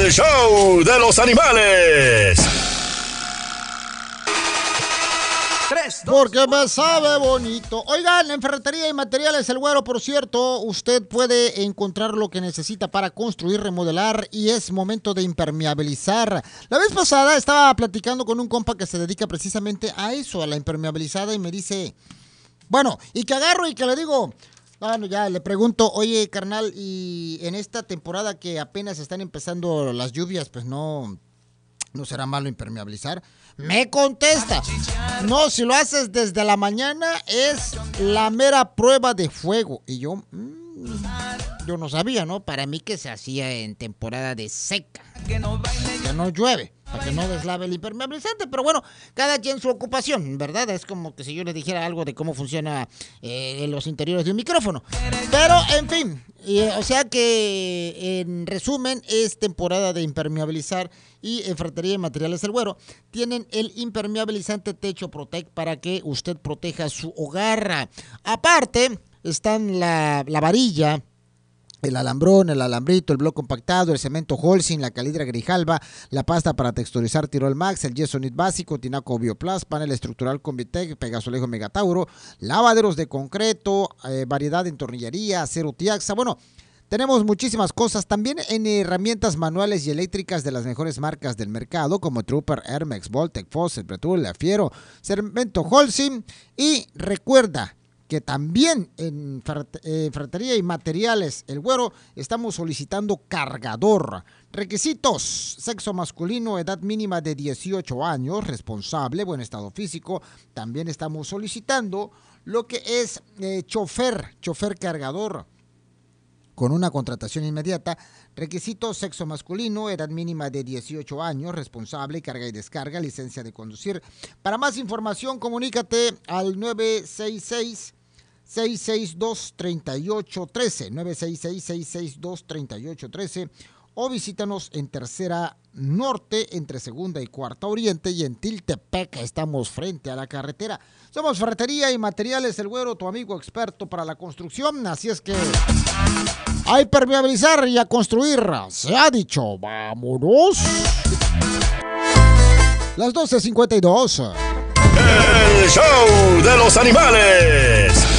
El show de los animales. Porque me sabe bonito. Oigan, en Ferretería y Materiales El Güero, por cierto, usted puede encontrar lo que necesita para construir, remodelar y es momento de impermeabilizar. La vez pasada estaba platicando con un compa que se dedica precisamente a eso, a la impermeabilizada, y me dice, bueno, y que agarro y que le digo, bueno, ya le pregunto, oye, carnal, y en esta temporada que apenas están empezando las lluvias, pues no será malo impermeabilizar. Me contesta, no, si lo haces desde la mañana es la mera prueba de fuego. Y yo no sabía, ¿no? Para mí que se hacía en temporada de seca, que no llueve, para que no deslave el impermeabilizante. Pero bueno, cada quien su ocupación, ¿verdad? Es como que si yo les dijera algo de cómo funciona los interiores de un micrófono. Pero, en fin, o sea que, en resumen, es temporada de impermeabilizar. Y en Ferretería y Materiales El Güero tienen el impermeabilizante Techo Protect para que usted proteja su hogar. Aparte, están la varilla, el alambrón, el alambrito, el bloque compactado, el cemento Holcim, la calidra Grijalva, la pasta para texturizar Tirol Max, el yeso Nit básico, Tinaco Bioplast, panel estructural Convitec, Pegasolejo Megatauro, lavaderos de concreto, variedad en tornillería, acero Tiaxa. Bueno, tenemos muchísimas cosas también en herramientas manuales y eléctricas de las mejores marcas del mercado, como Trooper, Hermex, Voltec, Fosset, Pretul, Fiero, Cemento Holcim. Y recuerda que también en Ferretería y Materiales El Güero estamos solicitando cargador. Requisitos: sexo masculino, edad mínima de 18 años, responsable, buen estado físico. También estamos solicitando lo que es chofer cargador, con una contratación inmediata. Requisitos: sexo masculino, edad mínima de 18 años, responsable, carga y descarga, licencia de conducir. Para más información, comunícate al 966-662-3813, 966-662-3813, o visítanos en Tercera Norte, entre Segunda y Cuarta Oriente, y en Tiltepec estamos frente a la carretera. Somos Ferretería y Materiales El Güero, tu amigo experto para la construcción. Así es que a impermeabilizar y a construir, se ha dicho. ¡Vámonos! Las 12:52. El show de los animales.